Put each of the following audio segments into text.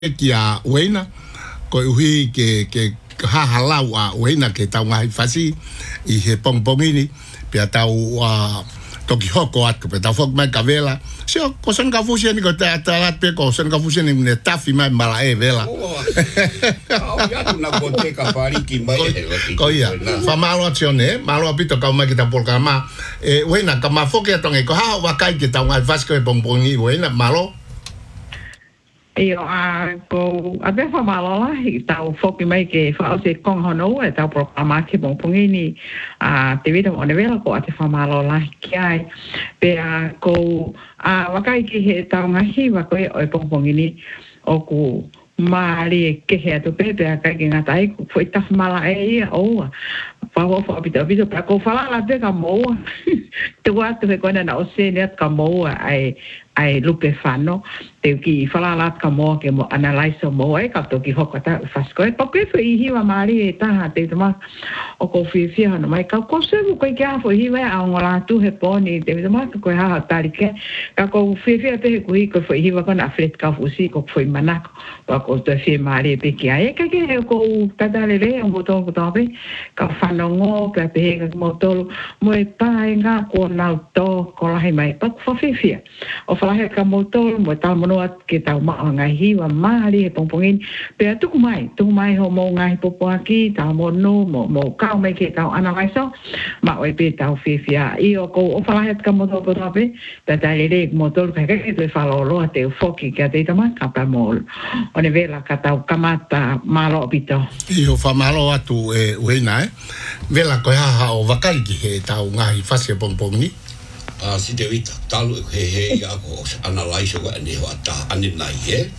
kia wena ko uhi ke ha halau a wena ke tau ngai fasi I he pongpongini pe tau toki hoko atu pe tau fok mai kavela sio ko son ka fusi ni ko ta pe ko son ka fusi ni ne tafi mai mala e vela ya tu na bote ka pari ki mai ko ia fa malo azione malo apito ka mai kita por kama wena kama foke atonge ko ha wa kai ke tau ngai fasi ko pongpongi wena malo Io ko abe fa malala I tau foki mai ke fa se kong hono e tau programa ke pongpongini te vida mo nevela ko ate fa malala kiai pe ko wakai ki he tau ngahi wa ko e pongpongini o ku mari ke he to pe pe ka ki ngatai ku foi ta mala e o fa apito pa ko fala la te ka mo te wa te ko na o se net ka mo ai lupe fano te ki fala la ka mo ke mo analyze mo e ka to ki hokata fasko e porque foi hiwa mari e ta te tama o ko fi no mai ka ko se mo ko ka foi hiwa a ngola tu he poni te tama ko ha tarike ka ko fi te ko foi hiwa ko na flet ka fusi ko foi manako ko to fi mari pe ki ai ka ke ko ta dale le mo to ko tabe ka fano ngo pe pe mo to mo e pa nga ko na to ko la mai pa fo fi o fala he ka motor mo ta mono at ke ta ma ngai wa mali he pongpongin pe tu mai ho mo ngai popo aki ta mono mo ka mai ke ta ana mai so ma o pe ta fifia I o ko o fala he ka motor ko tabe ta le motor ka ke te fala lo te foki ke te ta ma ka pa mol o ne vela ka ta kamata malo bito I o fa malo atu wena vela ko ha o vakai ki he ta ngai fase pongpongi si te vita talu he ya ko analyze ko ani ho ata ani nai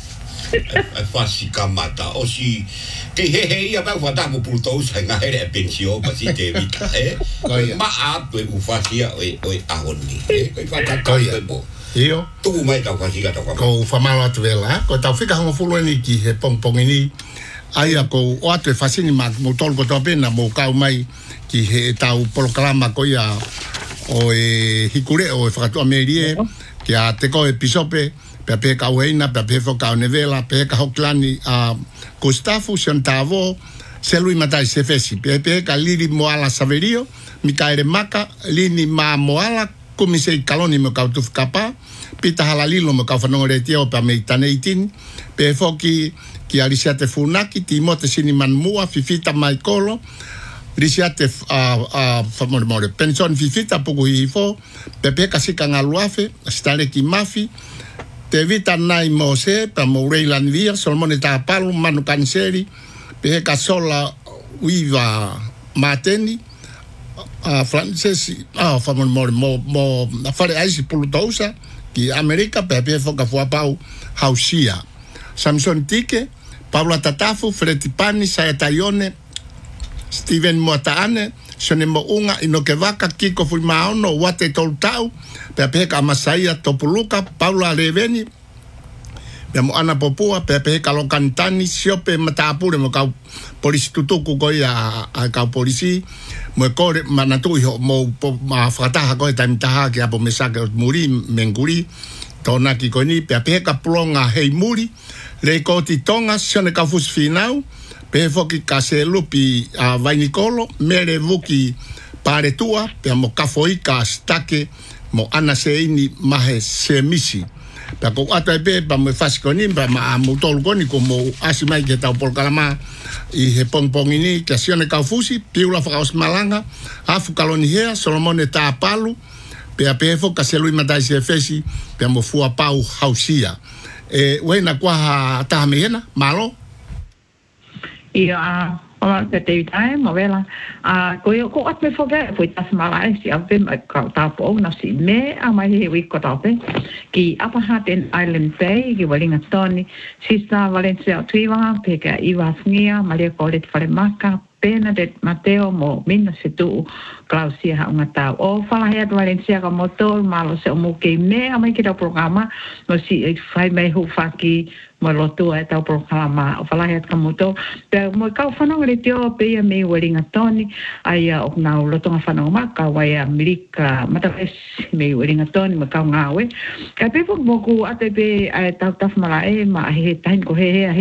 fasi kamata o si ke he ya ba wata mo pulto sa nga he pensio pa si te vita ma a tu u fasi o agoni ko fata ko io tu mai ta fasi ka ta ko fa malo atu vela ko ta fika ho fulo ni ki he pongpongini aia ko o atu fasi ni ma mo tol ko to pena mo ka mai ki he tau programa ko ya o hikure o whakatu amerie ki a teko e pisope pe pe ka weina pe pe fo ka nevela pe ka hoklani Gustavo Santavo se lui matai se fesi pe ka liri moala saverio Mikaere Maka lini ma moala kumisei kaloni mo ka tu kapa pita halalilo mo ka fanore tio pe me taneitin pe fo ki alisiate funaki timote siniman mua fifita maikolo Risiate famore pension fifita poku hifo pepe kasika ngaluafe stare ki mafi te vita nai mose pa moreilan via solmone ta palu manu kanseri pe ka sola uiva mateni francesi famore mo afare aisi pulutosa ki Amerika pepe foka fua pau hausia Samson Tike Pablo Tatafu Fretipani Sayatayone Steven Moataane, sone mo unga ino ke waka kiko fui maono wate tol tau, pe peka Masaia Topuluka, Paula Reveni, pe mo ana popua, pe peka Lokantani, siope matapure mo kau polisi tutuku koi a kau polisi, mo kore manatui ho mo whakataha koi taimitaha ki apo mesake o muri, menguri, tona ki koi ni, pe peka plonga hei muri, reikoti tonga, sone kau fusi finau, pe foki kase lupi vainikolo mere vuki pare tua pe mo kafoi ka stake mo ana seini mahe semisi pe ko ata pe pa mo faskoni pa ma mutol koni como asimai ke tau polkalama I he pongpongini kasione ka fusi piula fakaos malanga afu kaloni hea solomone ta palu pe fo kase lui matai se fesi pe mo fua pau hausia wena kwa ta mena malo Ia o te te tai mo vela ko at me foge foi tas malai si ave ka ta po na si me a mai he wi ko ta pe ki Apahaten Island Bay ki Wellington Sista Valencia Tuiva pe ka Iwa Fnia Maria Colet Faremaka pena de Mateo mo mina se tu Klausia ha unga tau o whalahea Valencia ka motor malo se o mo ke mea mai ki tau programa no si e whai mai hu whaki mo lotua e tau programa o whalahea ka motor pe mo kau whanonga re teo pe ia me weringa toni ai o nau lotonga whanonga maka wai Amerika matawes me weringa toni mo kau ngawe ka pepo mo ku ate pe tau tafmala e ma he tain ko he